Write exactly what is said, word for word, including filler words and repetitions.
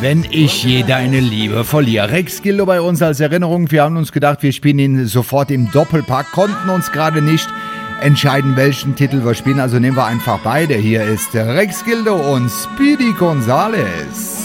Wenn ich je deine Liebe verliere. Rex Gildo bei uns als Erinnerung. Wir haben uns gedacht, wir spielen ihn sofort im Doppelpack, konnten uns gerade nicht entscheiden, welchen Titel wir spielen. Also nehmen wir einfach beide. Hier ist Rex Gildo und Speedy Gonzales.